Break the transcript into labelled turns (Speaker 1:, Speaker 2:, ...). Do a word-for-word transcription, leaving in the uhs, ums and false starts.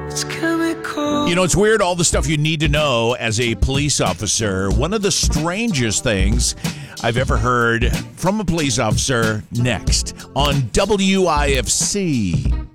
Speaker 1: It's chemical.
Speaker 2: You know, it's weird, all the stuff you need to know as a police officer. One of the strangest things I've ever heard from a police officer next on W I F C.